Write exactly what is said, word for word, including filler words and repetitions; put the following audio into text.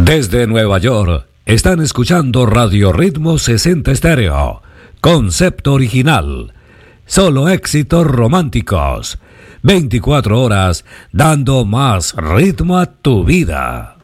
Desde Nueva York, están escuchando Radio Ritmo sesenta Estéreo. Concepto original. Solo éxitos románticos. veinticuatro horas dando más ritmo a tu vida.